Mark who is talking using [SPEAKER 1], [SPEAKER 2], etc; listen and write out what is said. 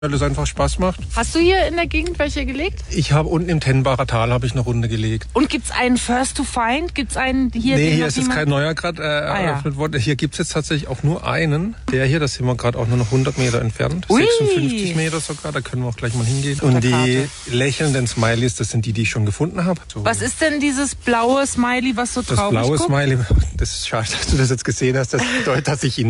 [SPEAKER 1] weil es einfach Spaß macht.
[SPEAKER 2] Hast du hier in der Gegend welche gelegt?
[SPEAKER 1] Ich habe unten im Tennbacher Tal eine Runde gelegt.
[SPEAKER 2] Und gibt's einen First to Find? Gibt's einen hier?
[SPEAKER 1] Nee, hier ist jetzt kein neuer gerade eröffnet worden. Hier gibt's jetzt tatsächlich auch nur einen. Der hier, da sind wir gerade auch nur noch 100 Meter entfernt.
[SPEAKER 2] Ui.
[SPEAKER 1] 56 Meter sogar, da können wir auch gleich mal hingehen. Und die lächelnden Smileys, das sind die ich schon gefunden habe. So.
[SPEAKER 2] Was ist denn dieses blaue Smiley, was so traurig
[SPEAKER 1] Das blaue
[SPEAKER 2] guckt?
[SPEAKER 1] Smiley, das ist schade, dass du das jetzt gesehen hast. Das bedeutet, dass ich ihn